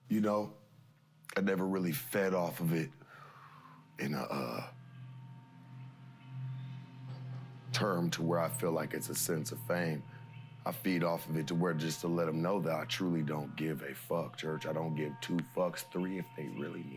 You know, I never really fed off of it in a term to where I feel like it's a sense of fame. I feed off of it to where just to let them know that I truly don't give a fuck, church. I don't give 2 fucks, 3 if they really need